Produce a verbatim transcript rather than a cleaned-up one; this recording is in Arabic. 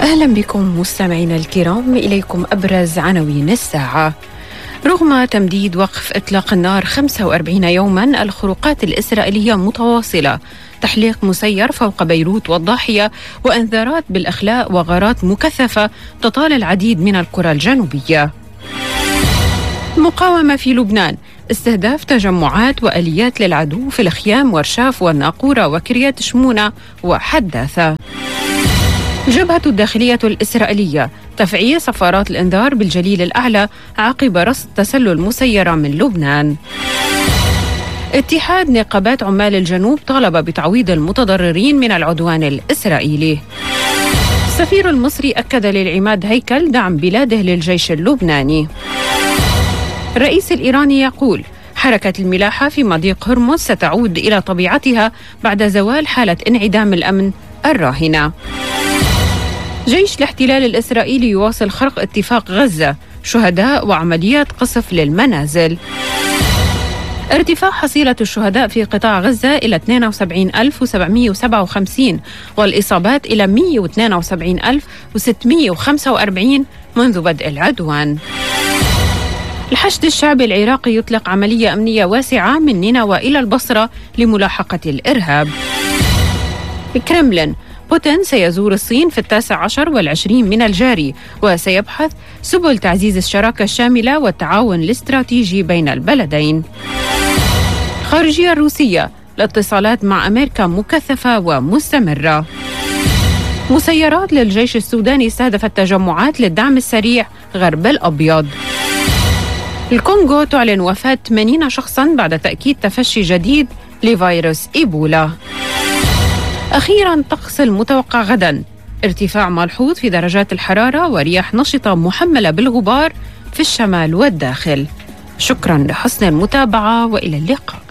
أهلا بكم مستمعينا الكرام، إليكم أبرز عناوين الساعة. رغم تمديد وقف إطلاق النار خمسة وأربعين يوما، الخروقات الإسرائيلية متواصلة، تحليق مسير فوق بيروت والضاحية، وإنذارات بالأخلاء وغارات مكثفة تطال العديد من القرى الجنوبية. مقاومة في لبنان، استهداف تجمعات وآليات للعدو في الخيام ورشاف والناقورة وكريات شمونة وحداثة. جبهة الداخلية الإسرائيلية، تفعيل صفارات الإنذار بالجليل الأعلى عقب رصد تسلل مسيرة من لبنان. اتحاد نقابات عمال الجنوب طالب بتعويض المتضررين من العدوان الإسرائيلي. السفير المصري أكد للعماد هيكل دعم بلاده للجيش اللبناني. الرئيس الإيراني يقول حركة الملاحة في مضيق هرمز ستعود إلى طبيعتها بعد زوال حالة انعدام الأمن الراهنة. جيش الاحتلال الإسرائيلي يواصل خرق اتفاق غزة، شهداء وعمليات قصف للمنازل. ارتفاع حصيلة الشهداء في قطاع غزة إلى اثنين وسبعين ألف وسبعمئة وسبعة وخمسين، والإصابات إلى مئة واثنين وسبعين ألف وستمئة وخمسة وأربعين منذ بدء العدوان. الحشد الشعبي العراقي يطلق عملية أمنية واسعة من نينوى إلى البصرة لملاحقة الإرهاب. الكرملين، بوتين سيزور الصين في التاسع عشر والعشرين من الجاري، وسيبحث سبل تعزيز الشراكة الشاملة والتعاون الاستراتيجي بين البلدين. خارجية الروسية، الاتصالات مع أمريكا مكثفة ومستمرة. مسيرات للجيش السوداني استهدفت تجمعات للدعم السريع غرب الأبيض. الكونغو تعلن وفاة ثمانين شخصاً بعد تأكيد تفشي جديد لفيروس إيبولا. أخيراً، طقس المتوقع غداً، ارتفاع ملحوظ في درجات الحرارة ورياح نشطة محملة بالغبار في الشمال والداخل. شكراً لحسن المتابعة وإلى اللقاء.